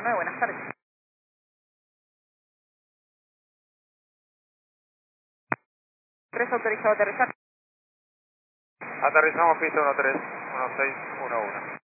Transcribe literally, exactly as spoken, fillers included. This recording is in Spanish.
Muy buenas tardes. tres autorizado a aterrizar. Aterrizamos pista uno tres uno seis uno uno.